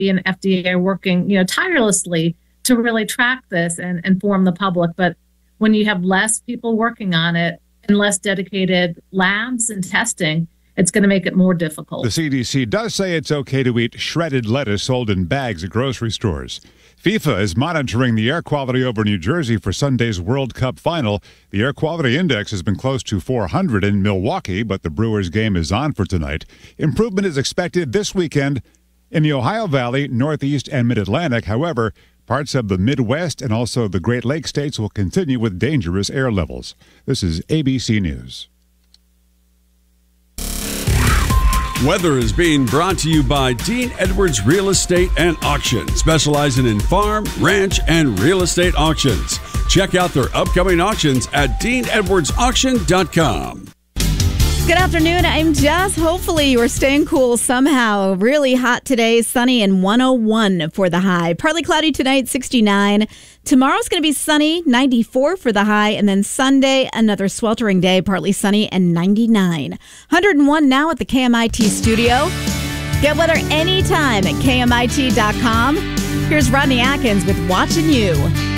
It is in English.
and FDA are working, tirelessly to really track this and inform the public. But when you have less people working on it and less dedicated labs and testing, it's going to make it more difficult. The CDC does say it's okay to eat shredded lettuce sold in bags at grocery stores. FIFA is monitoring the air quality over New Jersey for Sunday's World Cup final. The air quality index has been close to 400 in Milwaukee, but the Brewers game is on for tonight. Improvement is expected this weekend in the Ohio Valley, Northeast, and Mid-Atlantic. However, parts of the Midwest and also the Great Lakes states will continue with dangerous air levels. This is ABC News. Weather is being brought to you by Dean Edwards Real Estate and Auction, specializing in farm, ranch, and real estate auctions. Check out their upcoming auctions at deanedwardsauction.com. Good afternoon. I'm Jess. Hopefully you are staying cool somehow. Really hot today, sunny and 101 for the high. Partly cloudy tonight, 69. Tomorrow's going to be sunny, 94 for the high. And then Sunday, another sweltering day, partly sunny and 99. 101 now at the KMIT studio. Get weather anytime at KMIT.com. Here's Rodney Atkins with Watching You.